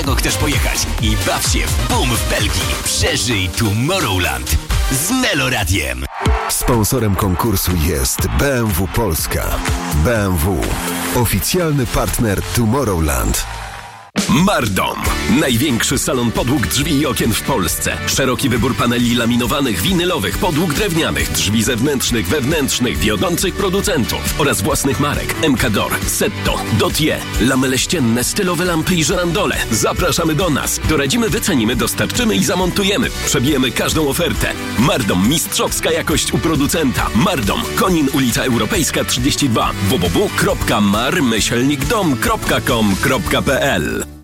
daleko chcesz pojechać i baw się w boom w Belgii. Przeżyj Tomorrowland z Meloradiem. Sponsorem konkursu jest BMW Polska. BMW. Oficjalny partner Tomorrowland. Mardom. Największy salon podłóg drzwi i okien w Polsce. Szeroki wybór paneli laminowanych, winylowych, podłóg drewnianych, drzwi zewnętrznych, wewnętrznych, wiodących producentów oraz własnych marek. MKDOR, Setto, Dotje, lamele ścienne, stylowe lampy i żerandole. Zapraszamy do nas. Doradzimy, wycenimy, dostarczymy i zamontujemy. Przebijemy każdą ofertę. Mardom. Mistrzowska jakość u producenta. Mardom. Konin, ulica Europejska 32. www.mar-dom.com.pl